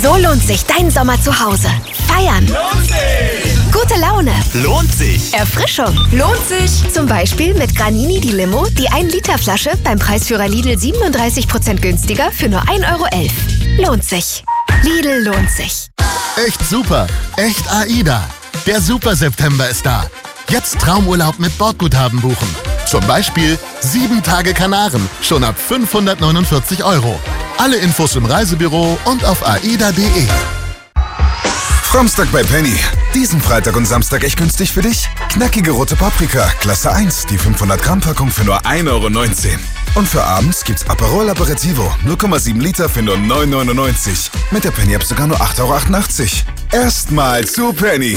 So lohnt sich dein Sommer zu Hause. Feiern. Lohnt sich. Gute Laune. Lohnt sich. Erfrischung. Lohnt sich. Zum Beispiel mit Granini die Limo, die 1-Liter-Flasche beim Preisführer Lidl 37% günstiger für nur 1,11 €. Lohnt sich. Lidl lohnt sich. Echt super. Echt AIDA. Der Super September ist da. Jetzt Traumurlaub mit Bordguthaben buchen. Zum Beispiel 7 Tage Kanaren, schon ab 549 €. Alle Infos im Reisebüro und auf aida.de. Frommstag bei Penny. Diesen Freitag und Samstag echt günstig für dich? Knackige rote Paprika, Klasse 1, die 500-Gramm-Packung für nur 1,19 €. Und für abends gibt's Aperol Aperitivo, 0,7 Liter für nur 9,99 €. Mit der Penny-App sogar nur 8,88 €. Erstmal zu Penny.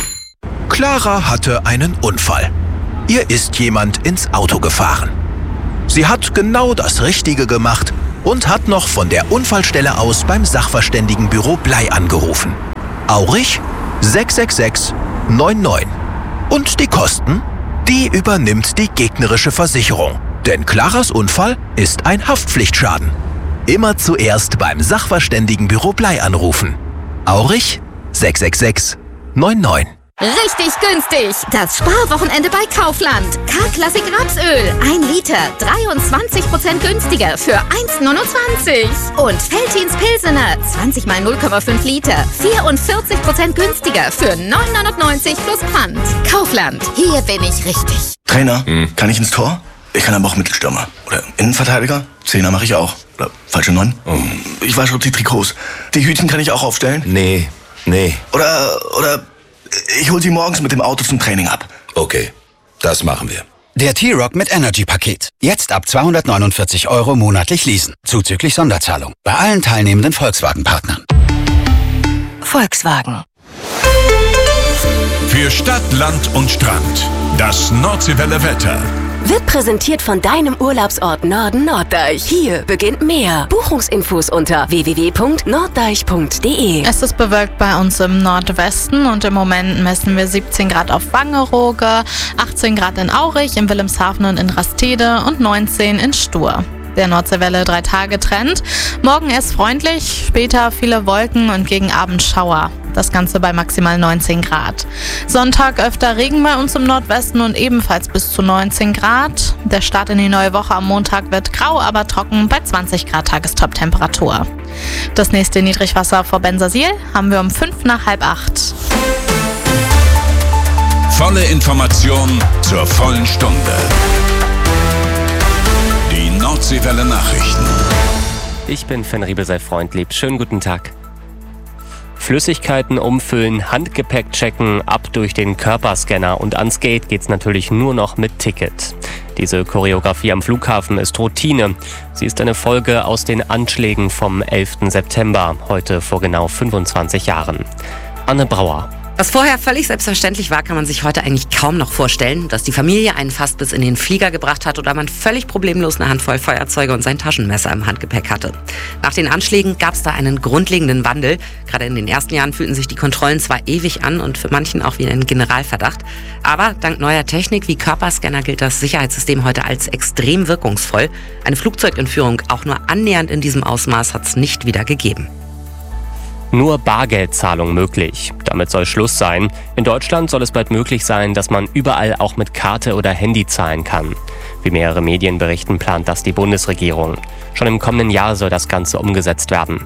Clara hatte einen Unfall. Ihr ist jemand ins Auto gefahren. Sie hat genau das Richtige gemacht und hat noch von der Unfallstelle aus beim Sachverständigenbüro Blei angerufen. Aurich 666 99. Und die Kosten? Die übernimmt die gegnerische Versicherung. Denn Claras Unfall ist ein Haftpflichtschaden. Immer zuerst beim Sachverständigenbüro Blei anrufen. Aurich 666 99. Richtig günstig! Das Sparwochenende bei Kaufland. K-Klassik Rapsöl. 1 Liter. 23% günstiger für 1,29 €. Und Veltins Pilsener. 20 mal 0,5 Liter. 44% günstiger für 9,99 € plus Pfand. Kaufland. Hier bin ich richtig. Trainer, kann ich ins Tor? Ich kann aber auch Mittelstürmer. Oder Innenverteidiger. Zehner mache ich auch. Oder falsche 9. Ich wasche die Trikots. Die Hütchen kann ich auch aufstellen? Nee. Oder ich hol sie morgens mit dem Auto zum Training ab. Okay, das machen wir. Der T-Rock mit Energy-Paket. Jetzt ab 249 € monatlich leasen. Zuzüglich Sonderzahlung. Bei allen teilnehmenden Volkswagen-Partnern. Volkswagen. Für Stadt, Land und Strand. Das Nordseewelle Wetter. Wird präsentiert von deinem Urlaubsort Norden Norddeich. Hier beginnt mehr. Buchungsinfos unter www.norddeich.de. Es ist bewölkt bei uns im Nordwesten und im Moment messen wir 17 Grad auf Wangerooge, 18 Grad in Aurich, in Wilhelmshaven und in Rastede und 19 in Stur. Der Nordseewelle 3-Tage-Trend. Morgen erst freundlich, später viele Wolken und gegen Abend Schauer. Das Ganze bei maximal 19 Grad. Sonntag öfter Regen bei uns im Nordwesten und ebenfalls bis zu 19 Grad. Der Start in die neue Woche am Montag wird grau, aber trocken bei 20 Grad Tagestop-Temperatur. Das nächste Niedrigwasser vor Bensersiel haben wir um 7:55. Volle Information zur vollen Stunde. Die Nordseewelle Nachrichten. Ich bin Fenn Riebesell-Freundlieb. Schönen guten Tag. Flüssigkeiten umfüllen, Handgepäck checken, ab durch den Körperscanner und ans Gate geht's natürlich nur noch mit Ticket. Diese Choreografie am Flughafen ist Routine. Sie ist eine Folge aus den Anschlägen vom 11. September, heute vor genau 25 Jahren. Anne Brauer. Was vorher völlig selbstverständlich war, kann man sich heute eigentlich kaum noch vorstellen, dass die Familie einen fast bis in den Flieger gebracht hat oder man völlig problemlos eine Handvoll Feuerzeuge und sein Taschenmesser im Handgepäck hatte. Nach den Anschlägen gab es da einen grundlegenden Wandel. Gerade in den ersten Jahren fühlten sich die Kontrollen zwar ewig an und für manchen auch wie ein Generalverdacht, aber dank neuer Technik wie Körperscanner gilt das Sicherheitssystem heute als extrem wirkungsvoll. Eine Flugzeugentführung auch nur annähernd in diesem Ausmaß hat es nicht wieder gegeben. Nur Bargeldzahlung möglich. Damit soll Schluss sein. In Deutschland soll es bald möglich sein, dass man überall auch mit Karte oder Handy zahlen kann. Wie mehrere Medien berichten, plant das die Bundesregierung. Schon im kommenden Jahr soll das Ganze umgesetzt werden.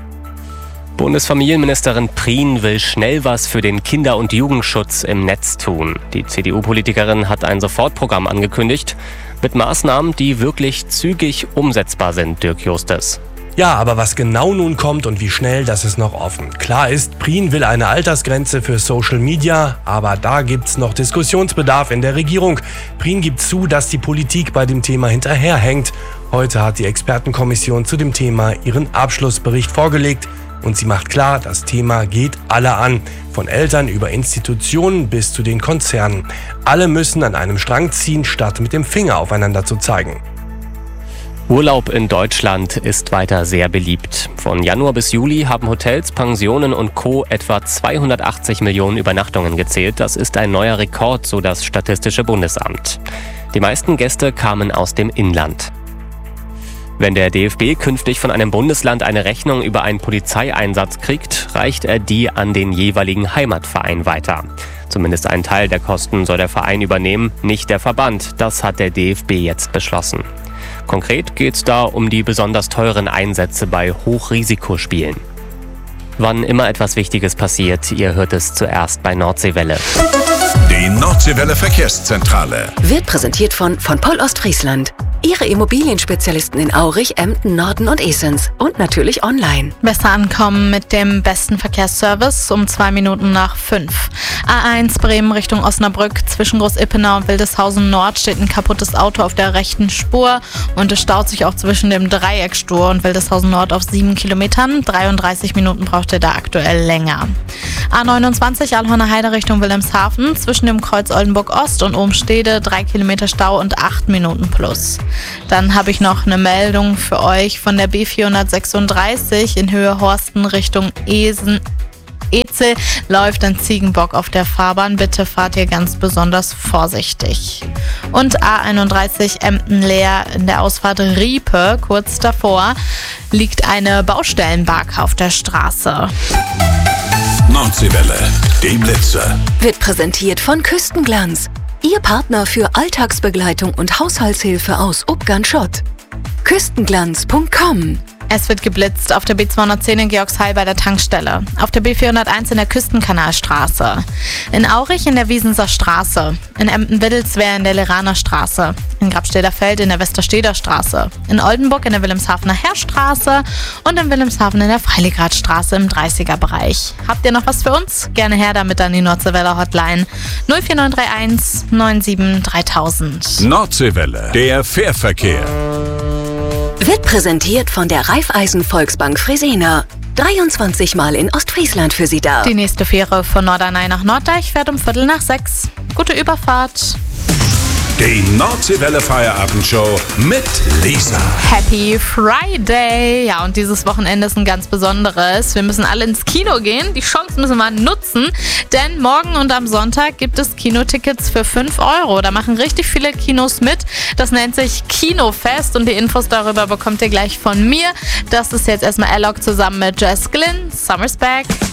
Bundesfamilienministerin Prien will schnell was für den Kinder- und Jugendschutz im Netz tun. Die CDU-Politikerin hat ein Sofortprogramm angekündigt mit Maßnahmen, die wirklich zügig umsetzbar sind, Dirk Justes. Ja, aber was genau nun kommt und wie schnell, das ist noch offen. Klar ist, Prien will eine Altersgrenze für Social Media, aber da gibt's noch Diskussionsbedarf in der Regierung. Prien gibt zu, dass die Politik bei dem Thema hinterherhängt. Heute hat die Expertenkommission zu dem Thema ihren Abschlussbericht vorgelegt und sie macht klar, das Thema geht alle an. Von Eltern über Institutionen bis zu den Konzernen. Alle müssen an einem Strang ziehen, statt mit dem Finger aufeinander zu zeigen. Urlaub in Deutschland ist weiter sehr beliebt. Von Januar bis Juli haben Hotels, Pensionen und Co. etwa 280 Millionen Übernachtungen gezählt. Das ist ein neuer Rekord, so das Statistische Bundesamt. Die meisten Gäste kamen aus dem Inland. Wenn der DFB künftig von einem Bundesland eine Rechnung über einen Polizeieinsatz kriegt, reicht er die an den jeweiligen Heimatverein weiter. Zumindest einen Teil der Kosten soll der Verein übernehmen, nicht der Verband. Das hat der DFB jetzt beschlossen. Konkret geht es da um die besonders teuren Einsätze bei Hochrisikospielen. Wann immer etwas Wichtiges passiert, ihr hört es zuerst bei Nordseewelle. Die Nordseewelle Verkehrszentrale wird präsentiert von Poll Ostfriesland. Ihre Immobilienspezialisten in Aurich, Emden, Norden und Esens. Und natürlich online. Besser ankommen mit dem besten Verkehrsservice um 2 Minuten nach 5. A1 Bremen Richtung Osnabrück. Zwischen Groß-Ippenau und Wildeshausen Nord steht ein kaputtes Auto auf der rechten Spur. Und es staut sich auch zwischen dem Dreieckstor und Wildeshausen Nord auf 7 Kilometern. 33 Minuten braucht ihr da aktuell länger. A29 Alhorner Heide Richtung Wilhelmshaven. Zwischen dem Kreuz Oldenburg Ost und Ohmstede 3 Kilometer Stau und 8 Minuten plus. Dann habe ich noch eine Meldung für euch von der B436 in Höhe Horsten Richtung Ezel läuft ein Ziegenbock auf der Fahrbahn. Bitte fahrt ihr ganz besonders vorsichtig. Und A31 Emden-Leer in der Ausfahrt Riepe, kurz davor, liegt eine Baustellenbarke auf der Straße. Nordseewelle, die Blitze. Wird präsentiert von Küstenglanz. Ihr Partner für Alltagsbegleitung und Haushaltshilfe aus Ubgern-Schott. Küstenglanz.com. Es wird geblitzt auf der B210 in Georgshall bei der Tankstelle, auf der B401 in der Küstenkanalstraße, in Aurich in der Wiesenser Straße, in Emden-Wittelswehr in der Leraner Straße, in Grabsteder Feld in der Westersteder Straße, in Oldenburg in der Wilhelmshavener Heerstraße und in Wilhelmshaven in der Freiligradstraße im 30er-Bereich. Habt ihr noch was für uns? Gerne her damit an die Nordseewelle Hotline 04931 97 3000. Nordseewelle, der Fährverkehr. Wird präsentiert von der Raiffeisen Volksbank Fresenier. 23 Mal in Ostfriesland für Sie da. Die nächste Fähre von Norderney nach Norddeich fährt um 5:45. Gute Überfahrt. Die Nordseewelle Feierabendshow mit Lisa. Happy Friday! Ja, und dieses Wochenende ist ein ganz besonderes. Wir müssen alle ins Kino gehen. Die Chance müssen wir nutzen, denn morgen und am Sonntag gibt es Kinotickets für 5 €. Da machen richtig viele Kinos mit. Das nennt sich Kinofest und die Infos darüber bekommt ihr gleich von mir. Das ist jetzt erstmal Alok zusammen mit Jess Glynn. Summer's Back.